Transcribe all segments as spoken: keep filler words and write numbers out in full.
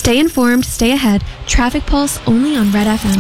Stay informed, stay ahead. Traffic Pulse only on Red F M.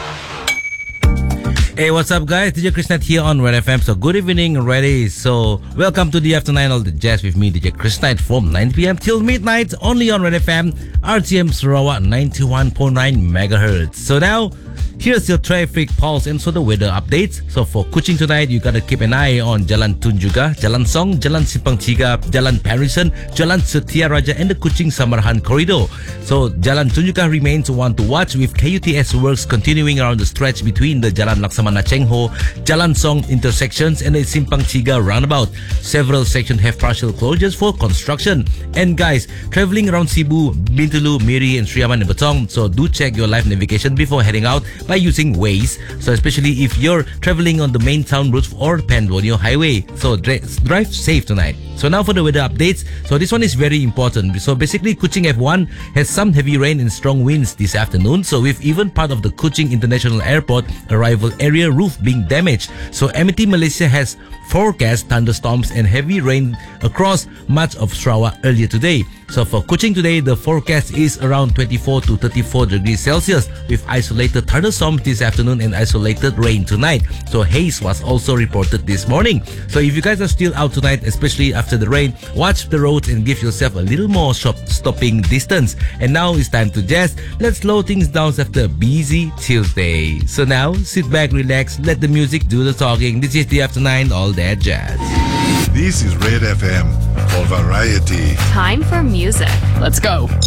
Hey, what's up, guys? D J Krishnat here on Red F M. So, good evening, ready? So, welcome to the After nine All the Jazz with me, D J Krishnat, from nine p.m. till midnight, only on Red F M, R T M Sarawak ninety-one point nine megahertz. So now, here's your traffic pulse and so the weather updates. So for Kuching tonight, you gotta keep an eye on Jalan Tunjungan, Jalan Song, Jalan Simpang Tiga, Jalan Parison, Jalan Setia Raja, and the Kuching Samarahan corridor. So Jalan Tunjungan remains one to watch with K U T S works continuing around the stretch between the Jalan Laksamana Cheng Ho, Jalan Song intersections, and the Simpang Tiga roundabout. Several sections have partial closures for construction. And guys, traveling around Cebu, Bintulu, Miri, and Sri Aman and Batong, so do check your live navigation before heading out by using Waze, so especially if you're traveling on the main town routes or Penbonio Highway. So dri- drive safe tonight. So now for the weather updates. So this one is very important. So basically Kuching F one has some heavy rain and strong winds this afternoon. So with even part of the Kuching International Airport arrival area roof being damaged. So M T Malaysia has forecast thunderstorms and heavy rain across much of Sarawak earlier today. So for Kuching today, the forecast is around twenty-four to thirty-four degrees Celsius with isolated thunderstorms this afternoon and isolated rain tonight. So haze was also reported this morning. So if you guys are still out tonight, especially after the rain, watch the roads and give yourself a little more shop stopping distance. And now it's time to jazz. Let's slow things down after a busy Tuesday. So now sit back, relax, let the music do the talking. This is the After nine All That Jazz. This is Red F M for variety. Time for music. Let's go.